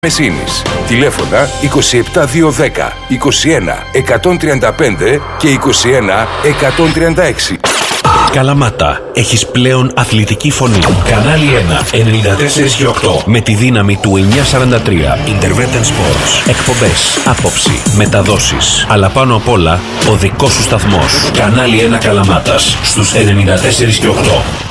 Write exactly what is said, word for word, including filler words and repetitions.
Μεσίνης. Τηλέφωνα είκοσι επτά διακόσια δέκα, είκοσι ένα εκατόν τριάντα πέντε και είκοσι ένα εκατόν τριάντα έξι. Καλαμάτα, έχεις πλέον αθλητική φωνή. Κανάλι ένα, ενενήντα τέσσερα και οκτώ. Με τη δύναμη του εννιακόσια σαράντα τρία. Intervention Sports. Εκπομπές, άποψη, μεταδόσεις. Αλλά πάνω απ' όλα, ο δικός σου σταθμός. Κανάλι ένα Καλαμάτας, στους ενενήντα τέσσερα και οκτώ.